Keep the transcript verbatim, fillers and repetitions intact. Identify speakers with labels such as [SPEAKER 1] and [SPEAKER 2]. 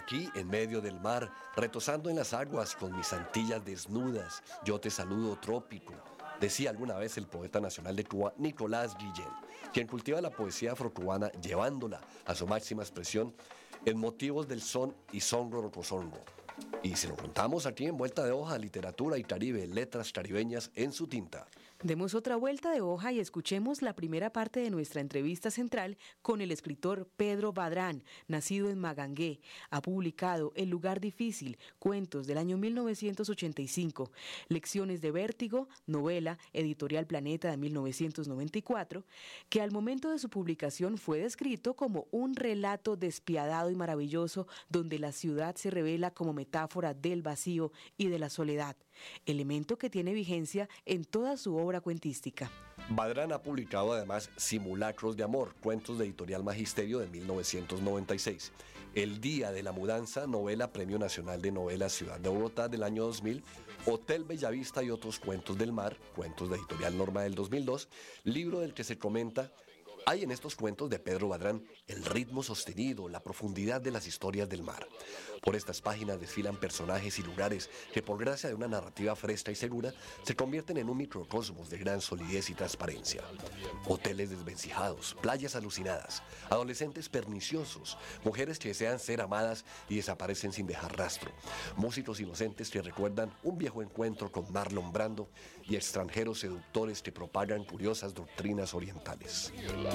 [SPEAKER 1] Aquí, en medio del mar, retosando en las aguas con mis antillas desnudas, yo te saludo trópico, decía alguna vez el poeta nacional de Cuba, Nicolás Guillén, quien cultiva la poesía afrocubana llevándola a su máxima expresión en motivos del son y sonro rocosonro. Y se lo contamos aquí en Vuelta de Hoja, Literatura y Caribe, letras caribeñas en su tinta.
[SPEAKER 2] Demos otra vuelta de hoja y escuchemos la primera parte de nuestra entrevista central con el escritor Pedro Badrán, nacido en Magangué. Ha publicado El lugar difícil, cuentos del año mil novecientos ochenta y cinco, Lecciones de vértigo, novela, editorial Planeta de mil novecientos noventa y cuatro, que al momento de su publicación fue descrito como un relato despiadado y maravilloso donde la ciudad se revela como metáfora del vacío y de la soledad, elemento que tiene vigencia en toda su obra cuentística.
[SPEAKER 1] Badrán ha publicado además Simulacros de Amor, cuentos de editorial Magisterio de mil novecientos noventa y seis, El Día de la Mudanza, novela Premio Nacional de Novela Ciudad de Bogotá del año dos mil, Hotel Bellavista y otros cuentos del mar, cuentos de editorial Norma del dos mil dos, libro del que se comenta: hay en estos cuentos de Pedro Badrán el ritmo sostenido, la profundidad de las historias del mar. Por estas páginas desfilan personajes y lugares que, por gracia de una narrativa fresca y segura, se convierten en un microcosmos de gran solidez y transparencia. Hoteles desvencijados, playas alucinadas, adolescentes perniciosos, mujeres que desean ser amadas y desaparecen sin dejar rastro, músicos inocentes que recuerdan un viejo encuentro con Marlon Brando y extranjeros seductores que propagan curiosas doctrinas orientales.